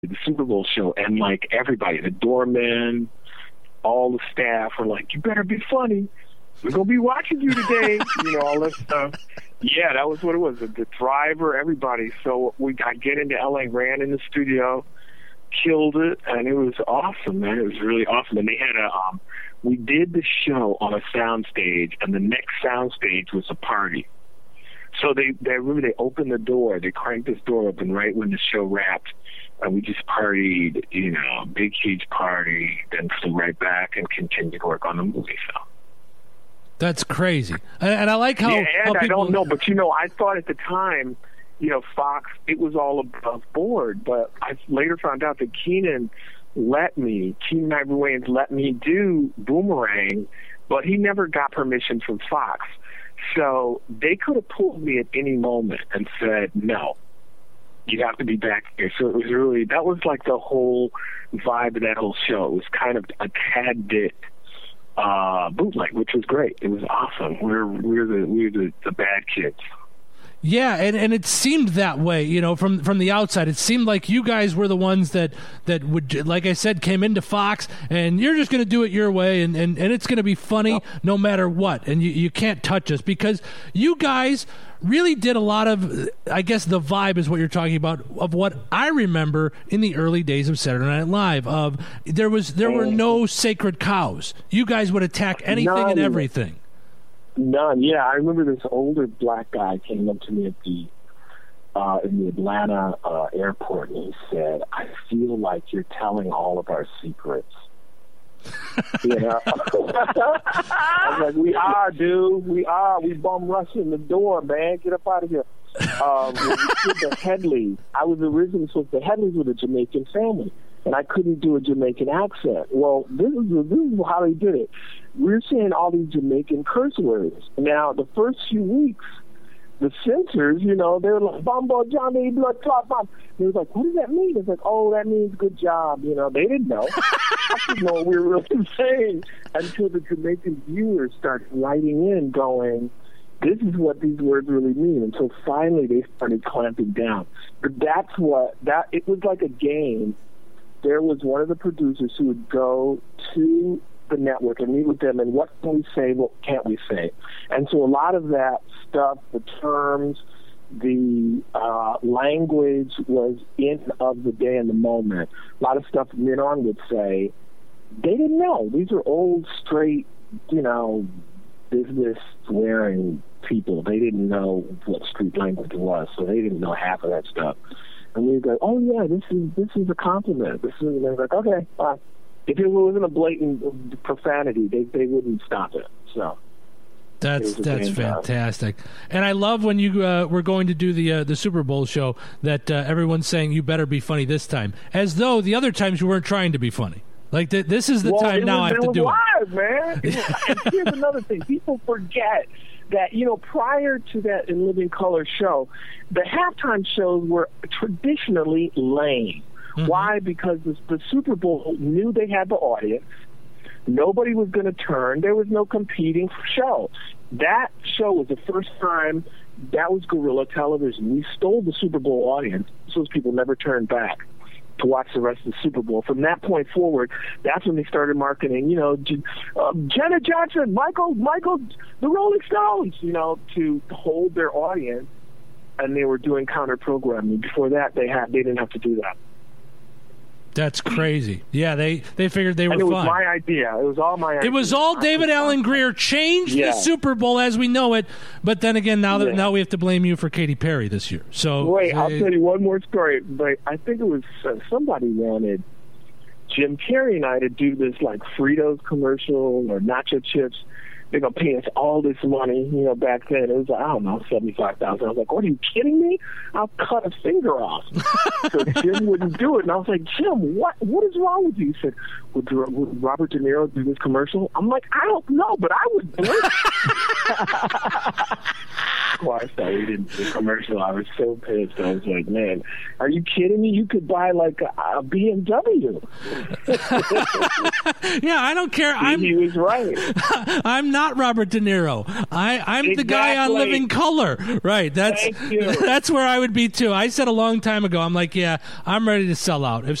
the Super Bowl show, and like everybody, the doormen, all the staff were like, "You better be funny. We're gonna be watching you today." All that stuff. Yeah, that was what it was. The driver, everybody. So I get into LA, ran in the studio, killed it, and it was awesome, man. It was really awesome. And they had we did the show on a sound stage, and the next sound stage was a party. So they opened the door, they cranked this door open right when the show wrapped, and we just partied, big, huge party, then flew right back and continued to work on the movie. So that's crazy. And I like how... Yeah, and how I don't know, but, I thought at the time, Fox, it was all above board, but I later found out that Keenan Ivory Wayans let me do Boomerang, but he never got permission from Fox. So they could have pulled me at any moment and said, no, you have to be back here. So it was really, that was like the whole vibe of that whole show. It was kind of a tad bit bootleg, which was great. It was awesome. We're the bad kids. Yeah, and it seemed that way, from the outside. It seemed like you guys were the ones that would, like I said, came into Fox, and you're just going to do it your way, and it's going to be funny no matter what, and you can't touch us, because you guys really did a lot of, I guess the vibe is what you're talking about, of what I remember in the early days of Saturday Night Live, of there were no sacred cows. You guys would attack anything and everything. None. Yeah, I remember this older black guy came up to me at in the Atlanta airport, and he said, "I feel like you're telling all of our secrets." I was like, "We are, dude. We are. We bum rushing the door, man. Get up out of here." When we did the Headleys, I was originally supposed to. The Headleys were a Jamaican family, and I couldn't do a Jamaican accent. Well, this is how they did it. We're saying all these Jamaican curse words. Now, the first few weeks, the censors, they were like, "Bumbo Johnny, blood clot bomb." They was like, "What does that mean?" It's like, "Oh, that means good job." They didn't know. I didn't know what we were really saying until the Jamaican viewers started writing in going, "This is what these words really mean." And so finally they started clamping down. But it was like a game. There was one of the producers who would go to the network and meet with them, and what can we say, what can't we say? And so a lot of that stuff, the terms, the language was in of the day and the moment. A lot of stuff Minon would say, they didn't know. These are old, straight, business-wearing people. They didn't know what street language was, so they didn't know half of that stuff. And we would go, "Oh yeah, this is a compliment." And they're like, "Okay, fine." If it wasn't a blatant profanity, they wouldn't stop it. So that's fantastic. And I love when you were going to do the Super Bowl show that everyone's saying you better be funny this time, as though the other times you weren't trying to be funny. Like this is the time now I have to do it. Man. And here's another thing: people forget that prior to that In Living Color show, the halftime shows were traditionally lame. Mm-hmm. Why? Because the Super Bowl knew they had the audience. Nobody was going to turn. There was no competing show. That show was the first time. That was guerrilla television. We stole the Super Bowl audience. Those people never turned back to watch the rest of the Super Bowl. From that point forward, that's when they started marketing, Janet Jackson, Michael, the Rolling Stones, to hold their audience, and they were doing counter programming. Before that, they didn't have to do that. That's crazy. Yeah, they figured they were fine. It was my idea. It was all my idea. It was all David Alan Grier changed the Super Bowl as we know it. But then again, now we have to blame you for Katy Perry this year. So wait, I'll tell you one more story. But I think it was somebody wanted Jim Carrey and I to do this like Fritos commercial or nacho chips. They're going to pay us all this money, back then. It was, I don't know, $75,000. I was like, "What, are you kidding me? I'll cut a finger off." So Jim wouldn't do it. And I was like, "Jim, what is wrong with you?" He said, would Robert De Niro do this commercial? I'm like, "I don't know, but I would do it." Sasquatch that we didn't do the commercial, I was so pissed. I was like, man, are you kidding me? You could buy like a BMW. Yeah, I don't care. He was right. I'm not Robert De Niro. I'm Exactly. the guy on Living Color. Right. That's where I would be too. I said a long time ago, I'm like, yeah, I'm ready to sell out. If